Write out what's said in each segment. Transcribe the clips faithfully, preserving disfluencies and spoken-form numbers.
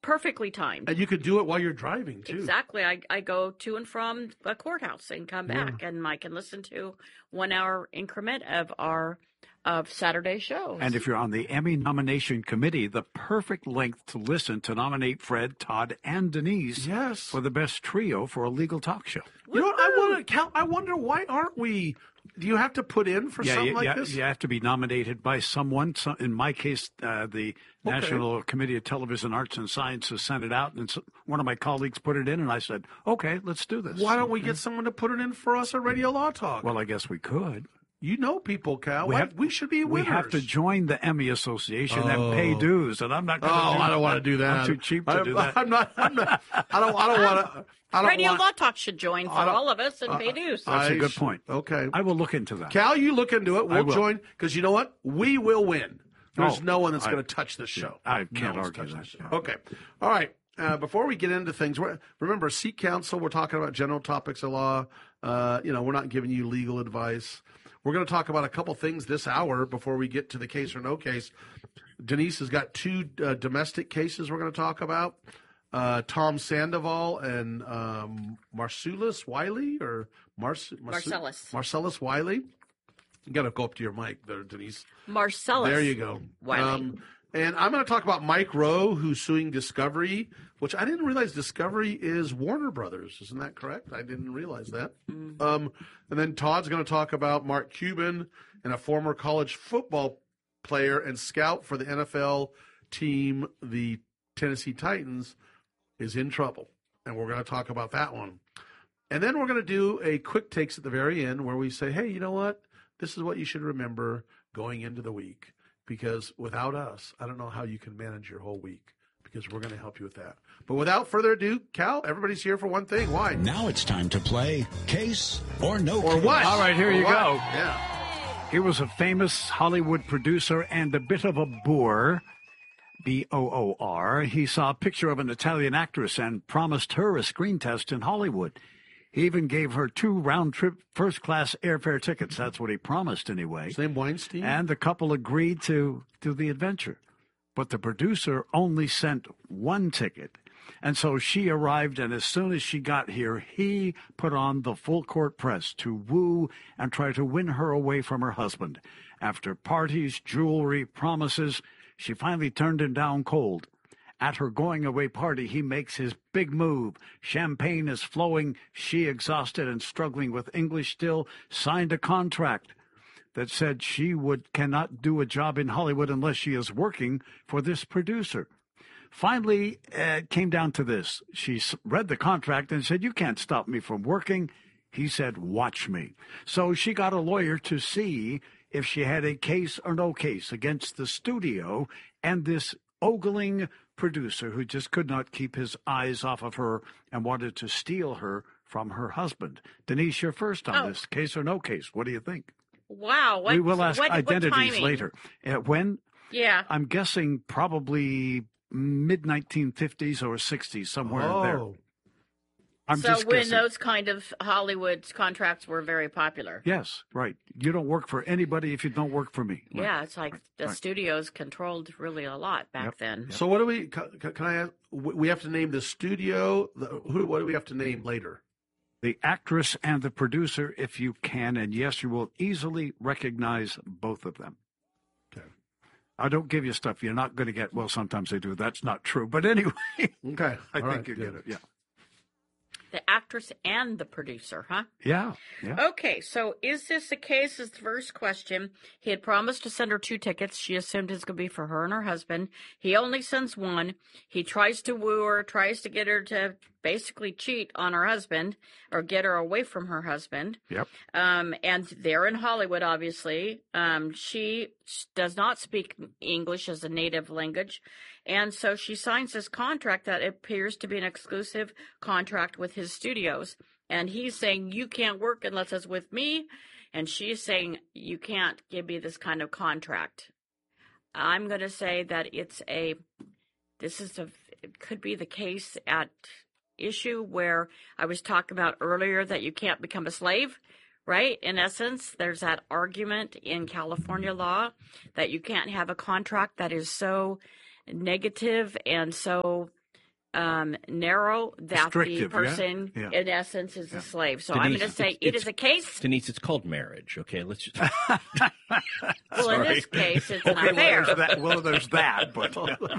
perfectly timed. And you could do it while you're driving, too. Exactly. I, I go to and from a courthouse and come back, Yeah. and I can listen to one hour increment of our of Saturday shows. And if you're on the Emmy nomination committee, the perfect length to listen to nominate Fred, Todd, and Denise yes. for the best trio for a legal talk show. You know what? I want to count. I wonder, why aren't we? Do you have to put in for yeah, something you, like yeah, this? You have to be nominated by someone. So in my case, uh, the okay. National Committee of Television Arts and Sciences sent it out, and so one of my colleagues put it in, and I said, okay, let's do this. Why don't we get someone to put it in for us at Radio Law Talk? Well, I guess we could. You know people, Cal. We, have, we should be winners. We have to join the Emmy Association oh. and pay dues, and I'm not going to Oh, do, I don't want to do that. I'm too cheap to I, do that. I'm not, I'm not, I don't, I don't want to. I don't Radio want, Law Talk should join for all of us and uh, pay dues. That's I a good sh- point. Okay. I will look into that. Cal, you look into it. We'll join, because you know what? We will win. There's oh, no one that's I, going to touch this show. I can't no argue that. Yeah. Okay. All right. Uh, before we get into things, remember, Seat Counsel, we're talking about general topics of law. Uh, you know, we're not giving you legal advice. We're going to talk about a couple things this hour before we get to the case or no case. Denise has got two uh, domestic cases we're going to talk about. Uh, Tom Sandoval and um, Marcellus Wiley or Marce- Marce- Marcellus. Marcellus Wiley. You got to go up to your mic there, Denise. Marcellus. There you go. Wiley. Um, and I'm going to talk about Mike Rowe, who's suing Discovery, which I didn't realize Discovery is Warner Brothers. Isn't that correct? I didn't realize that. Mm. Um, and then Todd's going to talk about Mark Cuban and a former college football player and scout for the N F L team, the Tennessee Titans, is in trouble. And we're going to talk about that one. And then we're going to do a quick takes at the very end where we say, hey, you know what? This is what you should remember going into the week. Because without us, I don't know how you can manage your whole week, because we're going to help you with that. But without further ado, Cal, everybody's here for one thing. Why? Now it's time to play Case or No or Case. What? All right, here or you what? go. Yeah. He was a famous Hollywood producer and a bit of a boor, B O O R. He saw a picture of an Italian actress and promised her a screen test in Hollywood. He even gave her two round-trip first-class airfare tickets. That's what he promised, anyway. His name Weinstein? And the couple agreed to, to the adventure. But the producer only sent one ticket. And so she arrived, and as soon as she got here, he put on the full-court press to woo and try to win her away from her husband. After parties, jewelry, promises, she finally turned him down cold. At her going-away party, he makes his big move. Champagne is flowing. She, exhausted and struggling with English still, signed a contract that said she would cannot do a job in Hollywood unless she is working for this producer. Finally, uh, it came down to this. She read the contract and said, you can't stop me from working. He said, watch me. So she got a lawyer to see if she had a case or no case against the studio and this ogling producer who just could not keep his eyes off of her and wanted to steal her from her husband. Denise, you're first on oh. this. Case or no case? What do you think? Wow. What, we will ask what, identities what later. Uh, when? Yeah. I'm guessing probably mid nineteen fifties or sixties, somewhere oh. in there. I'm so just when guessing. those kind of Hollywood contracts were very popular. Yes, right. You don't work for anybody if you don't work for me. Right. Yeah, it's like right. the right. studios controlled really a lot back yep. then. Yep. So what do we, can, can I ask, we have to name the studio, the, who, what do we have to name later? The actress and the producer, if you can, and yes, you will easily recognize both of them. Okay. I don't give you stuff you're not going to get. Well, sometimes they do. That's not true. But anyway, okay. I All think right, you good. get it. Yeah. The actress and the producer, huh? Yeah, yeah. Okay, so is this the case? Is the first question. He had promised to send her two tickets. She assumed it's going to be for her and her husband. He only sends one. He tries to woo her, tries to get her to basically cheat on her husband or get her away from her husband. Yep. Um, and they're in Hollywood, obviously. Um, she does not speak English as a native language. And so she signs this contract that appears to be an exclusive contract with his studios. And he's saying, you can't work unless it's with me. And she's saying, you can't give me this kind of contract. I'm going to say that it's a, this is a, it could be the case at issue where I was talking about earlier that you can't become a slave, right? In essence, there's that argument in California law that you can't have a contract that is so negative and so um, narrow that the Restrictive, yeah? person, Yeah. in essence, is a slave. So I'm Denise, going to say it's- it it's- is a case. Denise, it's called marriage. Okay, let's just. Well, in Sorry. this case, it's Okay, not well, fair. there's that, well, there's that, but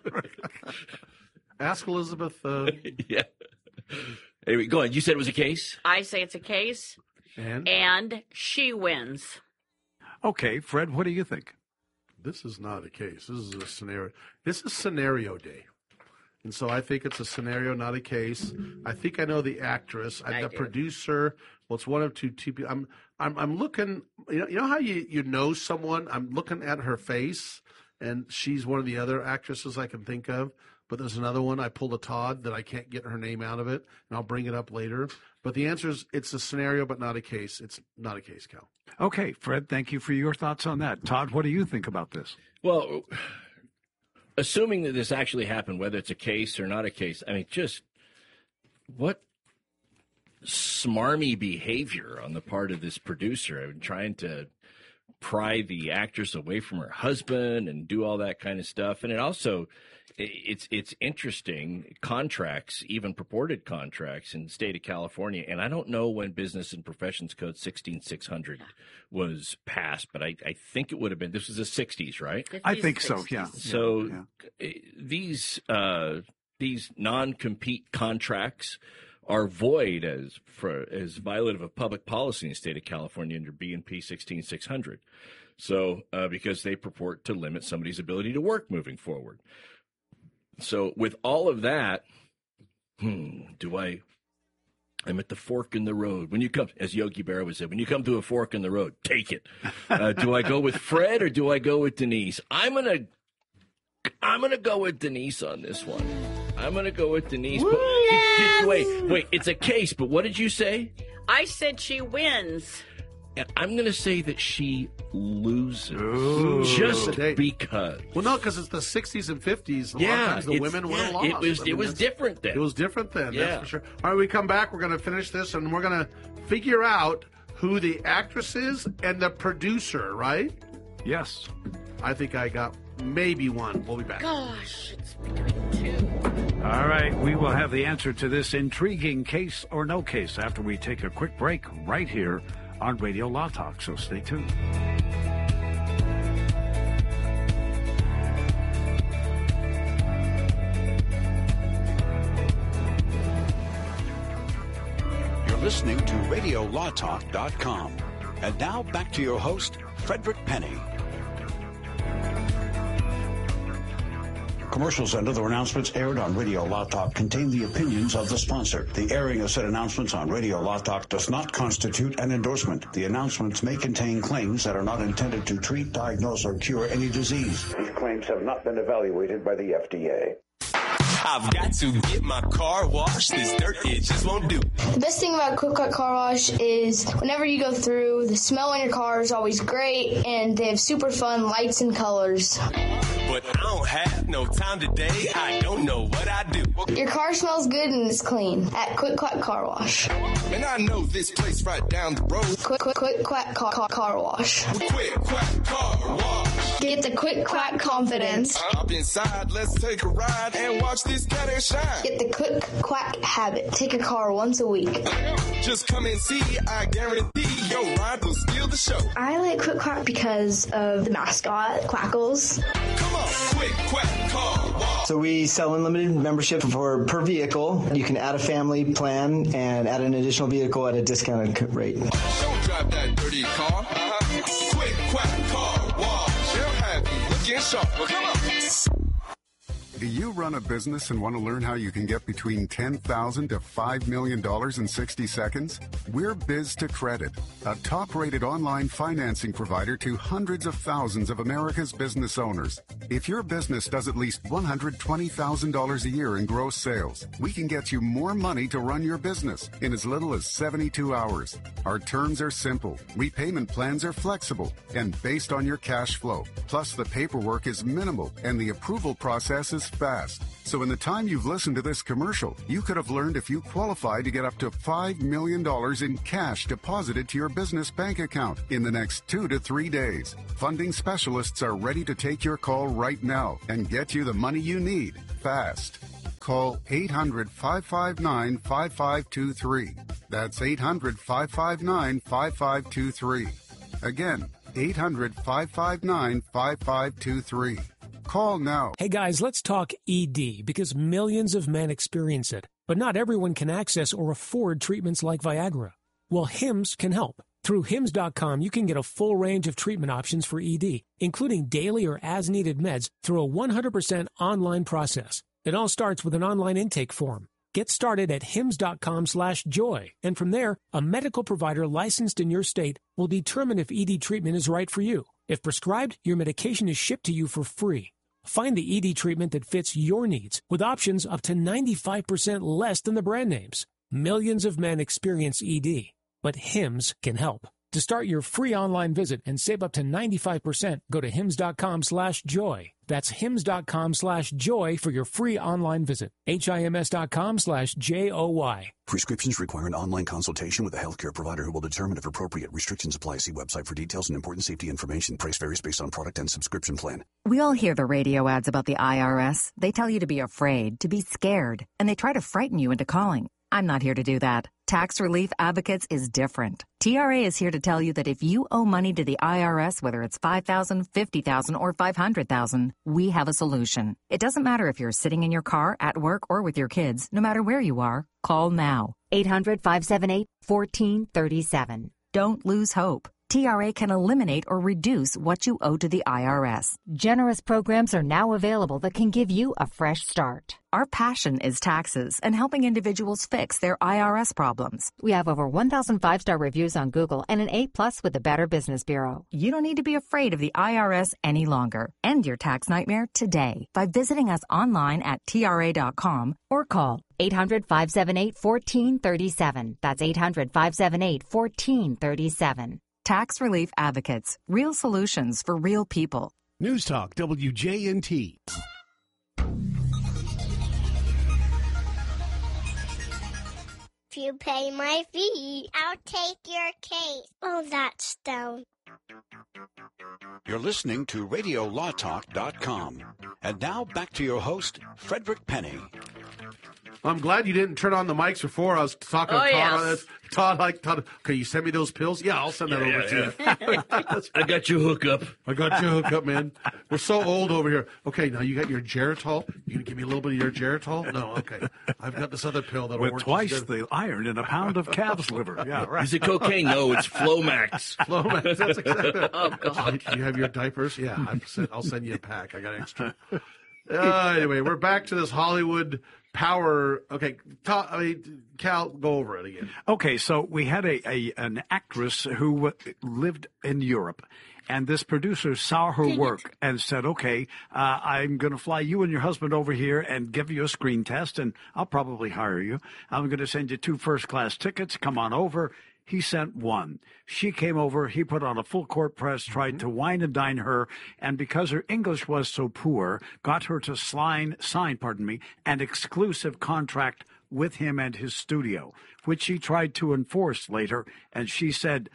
Ask Elizabeth. Uh, yeah. Anyway, go ahead. You said it was a case? I say it's a case, and and she wins. okay, Fred, what do you think? this is not a case. This is a scenario. This is scenario day. And so I think it's a scenario, not a case. I think I know the actress, I, I the do. producer. Well, it's one of two T P. I'm, I'm, I'm looking. You know, you know how you, you know someone. I'm looking at her face, and she's one of the other actresses I can think of. But there's another one. I pulled a Todd that I can't get her name out of it, and I'll bring it up later. But the answer is it's a scenario, but not a case. It's not a case, Cal. Okay, Fred, thank you for your thoughts on that. Todd, what do you think about this? Well, assuming that this actually happened, whether it's a case or not a case, I mean, just what smarmy behavior on the part of this producer. I mean, trying to pry the actress away from her husband and do all that kind of stuff. And it also, it's it's interesting, contracts, even purported contracts in the state of California. And I don't know when Business and Professions Code sixteen six hundred was passed, but I, I think it would have been, this was the sixties, right? I think so, yeah. So Yeah. uh, these uh, these non-compete contracts are void as for as violative of public policy in the state of California under B and P sixteen six hundred. So uh, because they purport to limit somebody's ability to work moving forward. So with all of that, hmm, do I? I'm at the fork in the road. When you come, as Yogi Berra would say, when you come to a fork in the road, take it. Uh, do I go with Fred or do I go with Denise? I'm gonna, I'm gonna go with Denise on this one. I'm gonna go with Denise. But, Yes! Wait, wait, it's a case. But what did you say? I said she wins. And I'm gonna say that she loses, Ooh. just Today. because. Well, no, because it's the sixties and fifties. A lot of Yeah, times the it's- women would have yeah, lost. it was I it mean, was that's- different then. It was different then, Yeah. that's for sure. All right, we come back. We're going to finish this, and we're going to figure out who the actress is and the producer, right? Yes. I think I got maybe one. We'll be back. Gosh, it's between two. All right, we will have the answer to this intriguing case or no case after we take a quick break right here on Radio Law Talk, so stay tuned. You're listening to radio law talk dot com. And now back to your host, Frederick Penny. Commercials and other announcements aired on Radio Law Talk contain the opinions of the sponsor. The airing of said announcements on Radio Law Talk does not constitute an endorsement. The announcements may contain claims that are not intended to treat, diagnose, or cure any disease. These claims have not been evaluated by the F D A. I've got to get my car washed. This dirt, it just won't do. The best thing about Quick Cut Car Wash is whenever you go through, the smell in your car is always great, and they have super fun lights and colors. But I don't have no time today. I don't know what I do. Your car smells good and it's clean at Quick Cut Car Wash. And I know this place right down the road. Quick Quick Quick Quack Car, car, car Wash. Quick, quack, car wash. Get the Quick Quack confidence. Hop inside, let's take a ride and watch this cat and shine. Get the Quick Quack habit. Take your car once a week. Just come and see, I guarantee your ride will steal the show. I like Quick Quack because of the mascot, Quackles. Come on, quick, quack, car wash. So we sell unlimited membership for per vehicle. You can add a family plan and add an additional vehicle at a discounted rate. Don't drive that dirty car. Uh-huh. Quick, quack, car wash. They'll have you looking sharp. Well, come on. Do you run a business and want to learn how you can get between ten thousand dollars to five million dollars in sixty seconds? We're Biz to Credit, a top-rated online financing provider to hundreds of thousands of America's business owners. If your business does at least one hundred twenty thousand dollars a year in gross sales, we can get you more money to run your business in as little as seventy-two hours. Our terms are simple, repayment plans are flexible, and based on your cash flow. Plus, the paperwork is minimal, and the approval process is fast. So in the time you've listened to this commercial, you could have learned if you qualify to get up to five million dollars in cash deposited to your business bank account in the next two to three days. Funding specialists are ready to take your call right now and get you the money you need fast. call eight hundred, five five nine, five five two three. That's eight hundred, five five nine, five five two three. Again, eight hundred, five five nine, five five two three. Call now. Hey guys, let's talk E D because millions of men experience it, but not everyone can access or afford treatments like Viagra. Well, Hims can help. Through Hims dot com, you can get a full range of treatment options for E D, including daily or as-needed meds through a one hundred percent online process. It all starts with an online intake form. Get started at Hims dot com slash joy, and from there, a medical provider licensed in your state will determine if E D treatment is right for you. If prescribed, your medication is shipped to you for free. Find the E D treatment that fits your needs with options up to ninety-five percent less than the brand names. Millions of men experience E D, but Hims can help. To start your free online visit and save up to ninety-five percent, go to Hims dot com slash joy. That's Hims dot com slash joy for your free online visit. H I M S dot com slash J O Y. Prescriptions require an online consultation with a healthcare provider who will determine if appropriate. Restrictions apply. See website for details and important safety information. Price varies based on product and subscription plan. We all hear the radio ads about the I R S. They tell you to be afraid, to be scared, and they try to frighten you into calling. I'm not here to do that. Tax Relief Advocates is different. T R A is here to tell you that if you owe money to the I R S, whether it's five thousand dollars, fifty thousand dollars, or five hundred thousand dollars, we have a solution. It doesn't matter if you're sitting in your car, at work, or with your kids. No matter where you are, call now. eight hundred, five seven eight, one four three seven. Don't lose hope. T R A can eliminate or reduce what you owe to the I R S. Generous programs are now available that can give you a fresh start. Our passion is taxes and helping individuals fix their I R S problems. We have over one thousand five-star reviews on Google and an A plus with the Better Business Bureau. You don't need to be afraid of the I R S any longer. End your tax nightmare today by visiting us online at T R A dot com or call eight hundred, five seven eight, one four three seven. That's eight hundred, five seven eight, one four three seven. Tax Relief Advocates. Real solutions for real people. News Talk W J N T. If you pay my fee, I'll take your case. Oh, that's down. You're listening to radio law talk dot com. And now back to your host, Frederick Penny. I'm glad you didn't turn on the mics before. I was talking Oh, to Todd yes. on this. Todd, like, Todd, okay, you send me those pills? Yeah, I'll send that Yeah, over yeah, to you. I got you hook up. I got you hooked up, man. We're so old over here. Okay, now you got your Geritol. You gonna give me a little bit of your Geritol? No, okay. I've got this other pill that'll With work. twice just good. the iron in a pound of calf's liver. Yeah, right. Is it cocaine? No, it's Flomax. Flomax, that's exactly it. Oh, God. Do you have your diapers? Yeah, I'm send, I'll send you a pack. I got extra. Uh, anyway, we're back to this Hollywood power. Okay, Todd, I mean, Cal, go over it again. Okay, so we had a, a an actress who uh, lived in Europe, and this producer saw her Dang work it. and said, okay, uh, I'm going to fly you and your husband over here and give you a screen test, and I'll probably hire you. I'm going to send you two first-class tickets. Come on over. He sent one. She came over. He put on a full court press, tried to wine and dine her, and because her English was so poor, got her to sign, sign, pardon me, an exclusive contract with him and his studio, which she tried to enforce later. And she said,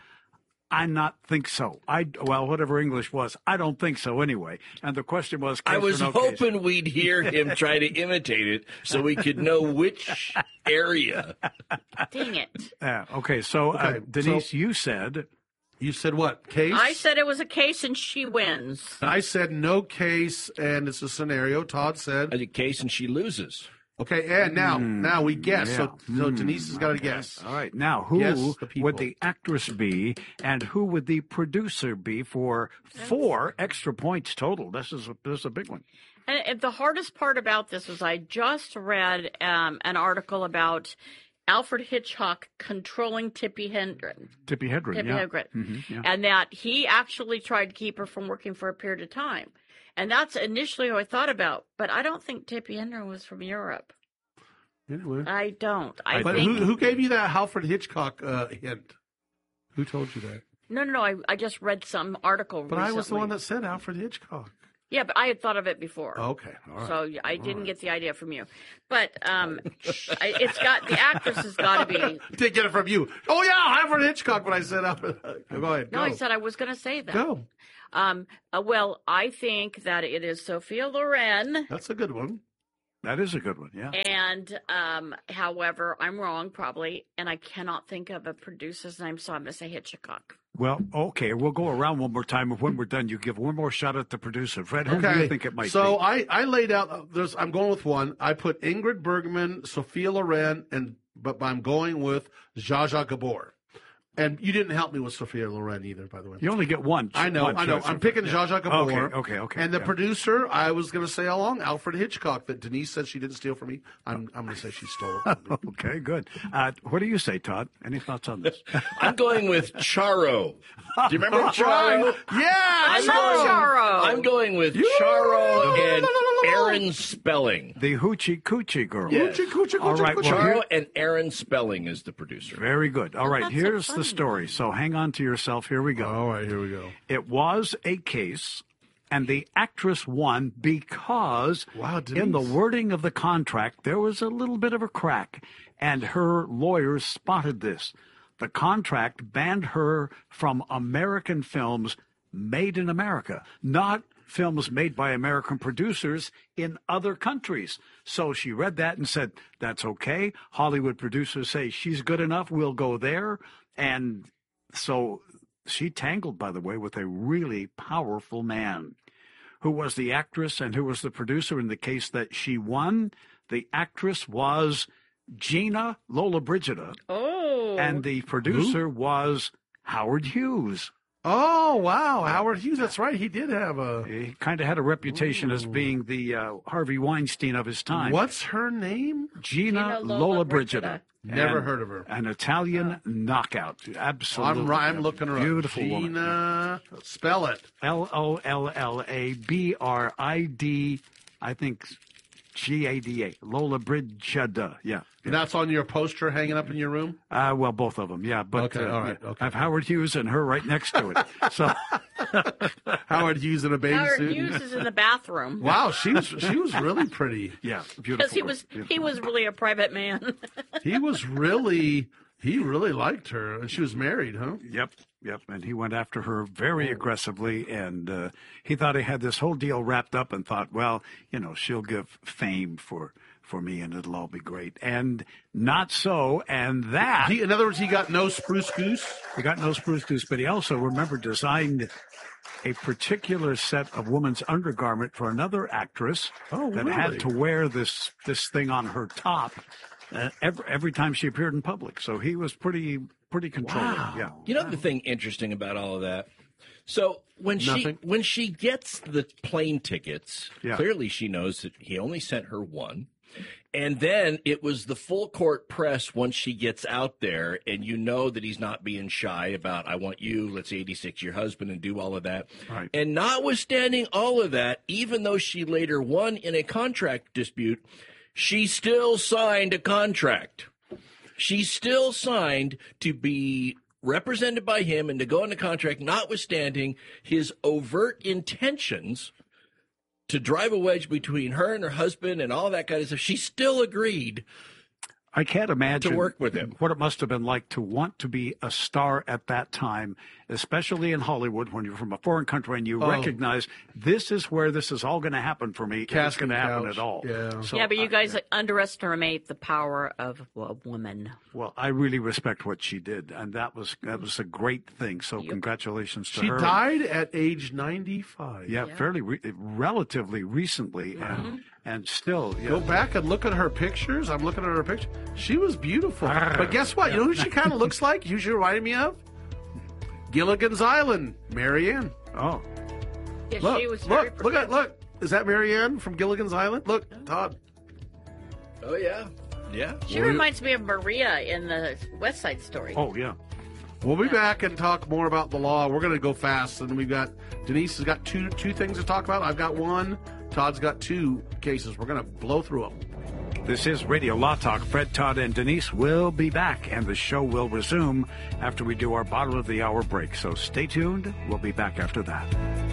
I not think so. I well, whatever English was, I don't think so anyway. And the question was, I case or was no case? hoping we'd hear him try to imitate it so we could know which area. Dang it. Yeah. Okay. So, uh, Okay, Denise, so- you said. You said what? Case? I said it was a case and she wins. I said no case, and it's a scenario. Todd said. I did case and she loses. Okay, and now, Mm, now we guess. yeah. So, so Mm, Denise has got to okay. guess. All right. Now, who Yes, the people. would the actress be, and who would the producer be for four extra points total? This is a, this is a big one. And and the hardest part about this was I just read um, an article about Alfred Hitchcock controlling Tippi Hedren. Tippi Hedren. Tippi yeah. Hedren. Mhm, yeah. And that he actually tried to keep her from working for a period of time. And that's initially who I thought about. But I don't think Tippi Hedren was from Europe. Anyway. I don't. I But think. who, who gave you that Alfred Hitchcock uh, hint? Who told you that? No, no, no. I, I just read some article But recently. I was the one that said Alfred Hitchcock. Yeah, but I had thought of it before. Okay, all right. So I All didn't right. get the idea from you. But um, I, it's got, the actress has got to be. Did get it from you. Oh, yeah, Alfred Hitchcock when I said Alfred. Go ahead. No, go. I said I was going to say that. Go. Um, uh, well, I think that it is Sophia Loren. That's a good one. That is a good one, yeah. And, um, however, I'm wrong probably, and I cannot think of a producer's name, so I'm going to say Hitchcock. Well, okay, we'll go around one more time. When we're done, you give one more shot at the producer. Fred, who Okay. do you think it might so be? I, I laid out. There's. I'm going with one. I put Ingrid Bergman, Sophia Loren, and but I'm going with Zsa Zsa Gabor. And you didn't help me with Sophia Loren either, by the way. You only get one. I know, one I know. choice. I'm picking Yeah. Zsa Zsa Gabor. Okay, okay, okay. And the yeah. producer, I was going to say all along, Alfred Hitchcock, that Denise said she didn't steal from me. I'm, I'm going to say she stole it from me. Okay, good. Uh, what do you say, Todd? Any thoughts on this? I'm going with Charo. Do you remember Charo? Yeah, I I'm love going, Charo. I'm going with Charo and Aaron Spelling. The Hoochie Coochie Girl. Yes. Coochie, coochie, All coochie, right, coochie. well, Charo here- and Aaron Spelling is the producer. Very good. All Oh, right, that's so here's funny. the story. So hang on to yourself. Here we go. All right, here we go. It was a case, and the actress won because Wow, in the Denise. wording of the contract, there was a little bit of a crack, and her lawyers spotted this. The contract banned her from American films made in America, not films made by American producers in other countries. So she read that and said, that's okay. Hollywood producers say she's good enough. We'll go there. And so she tangled, by the way, with a really powerful man who was the actress and who was the producer in the case that she won. The actress was Gina Lollobrigida, Oh. and the producer was Howard Hughes. Oh, wow. Howard Hughes, that's right. He did have a... He kind of had a reputation as being the uh, Harvey Weinstein of his time. What's her name? Gina, Gina Lollobrigida. Lollobrigida. Never And heard of her. An Italian knockout. Absolutely. I'm, I'm looking her up. Beautiful Gina, woman. spell it. L O L L A B R I D, I think G A D A. Lollobrigida. Yeah. And that's on your poster hanging up in your room? Uh, well, both of them, yeah. But Okay, uh, all right, yeah, okay. I have Howard Hughes and her right next to it. So Howard Hughes in a bathing Howard suit. Hughes is in the bathroom. Wow, she was she was really pretty. yeah, beautiful. Because he girl, was beautiful. he was really a private man. He was really he really liked her, and she was married, huh? Yep, yep. And he went after her very aggressively, and uh, he thought he had this whole deal wrapped up and thought, well, you know, she'll give fame for, for me and it'll all be great. And not so, and that... He, in other words, he got no spruce goose? He got no spruce goose, but he also, remember, designed a particular set of women's undergarment for another actress Oh, that really? had to wear this this thing on her top uh, every, every time she appeared in public. So he was pretty pretty controlling. Wow. Yeah. You know the thing interesting about all of that? So when Nothing. she when she gets the plane tickets, Yeah. clearly she knows that he only sent her one. And then it was the full court press once she gets out there, and you know that he's not being shy about, I want you, let's say eighty-six, your husband, and do all of that. Right. And notwithstanding all of that, even though she later won in a contract dispute, she still signed a contract. She still signed to be represented by him and to go into contract, notwithstanding his overt intentions to drive a wedge between her and her husband and all that kind of stuff. She still agreed I can't imagine to work with him. what it must have been like to want to be a star at that time, especially in Hollywood when you're from a foreign country and you Oh. recognize this is where this is all going to happen for me. It's Casting going to happen couch. at all. Yeah. So yeah, but you I- guys underestimate the power of a woman. well, I really respect what she did, and that was that was a great thing. So Yep. congratulations to She her. died at age ninety-five. Yeah, Yeah. fairly re- relatively recently, and and still, yeah. Go back and look at her pictures. I'm looking at her picture. She was beautiful. But guess what? You know who she kind of looks like? Who she reminded me of? Gilligan's Island, Marianne. Oh, Yeah, Look, she was very look, look at look. Is that Marianne from Gilligan's Island? Look, Todd. Oh, yeah. Yeah. She reminds me of Maria in the West Side Story. oh yeah. We'll be back and talk more about the law. We're going to go fast, and we've got Denise has got two two things to talk about. I've got one. Todd's got two cases. We're going to blow through them. This is Radio Law Talk. Fred, Todd, and Denise will be back, and the show will resume after we do our bottom of the hour break. So stay tuned. We'll be back after that.